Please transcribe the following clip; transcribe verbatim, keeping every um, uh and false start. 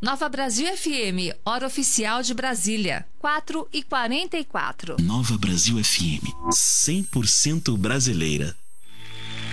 Nova Brasil F M, hora oficial de Brasília, quatro e quarenta e quatro. Nova Brasil F M, cem por cento brasileira.